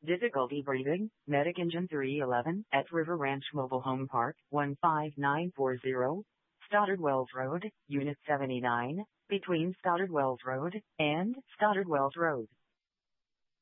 Difficulty breathing. Medic Engine 311 at River Ranch Mobile Home Park, 15940. Stoddard Wells Road, Unit 79, between Stoddard Wells Road and Stoddard Wells Road.